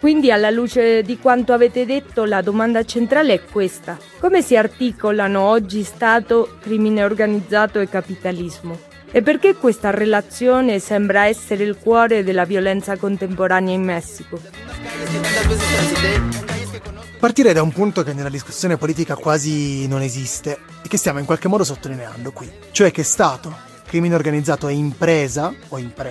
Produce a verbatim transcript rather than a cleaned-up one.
Quindi, alla luce di quanto avete detto, la domanda centrale è questa: come si articolano oggi Stato, crimine organizzato e capitalismo? E perché questa relazione sembra essere il cuore della violenza contemporanea in Messico? Partirei da un punto che nella discussione politica quasi non esiste e che stiamo in qualche modo sottolineando qui, cioè che Stato, crimine organizzato e impresa o impresa